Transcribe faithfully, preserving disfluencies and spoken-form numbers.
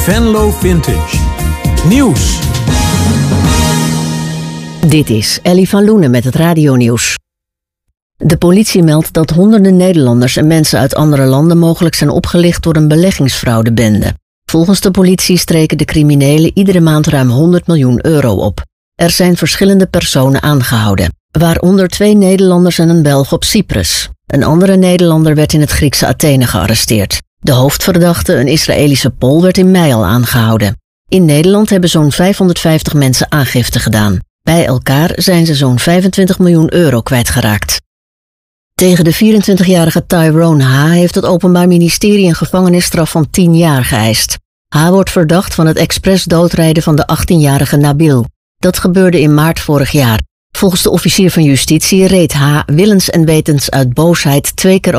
Venlo Vintage. Nieuws. Dit is Ellie van Loenen met het radionieuws. De politie meldt dat honderden Nederlanders en mensen uit andere landen mogelijk zijn opgelicht door een beleggingsfraudebende. Volgens de politie streken de criminelen iedere maand ruim honderd miljoen euro op. Er zijn verschillende personen aangehouden, waaronder twee Nederlanders en een Belg op Cyprus. Een andere Nederlander werd in het Griekse Athene gearresteerd. De hoofdverdachte, een Israëlische Pool, werd in mei al aangehouden. In Nederland hebben zo'n vijfhonderdvijftig mensen aangifte gedaan. Bij elkaar zijn ze zo'n vijfentwintig miljoen euro kwijtgeraakt. Tegen de vierentwintigjarige Tyrone H. heeft het Openbaar Ministerie een gevangenisstraf van tien jaar geëist. H. wordt verdacht van het expres doodrijden van de achttienjarige Nabil. Dat gebeurde in maart vorig jaar. Volgens de officier van justitie reed H. willens en wetens uit boosheid twee keer